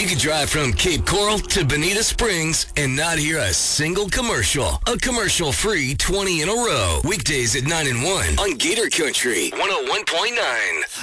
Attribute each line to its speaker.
Speaker 1: could drive from Cape Coral to Bonita Springs and not hear a single commercial. A commercial-free 20 in a row. Weekdays at 9 and 1 on Gator Country 101.9.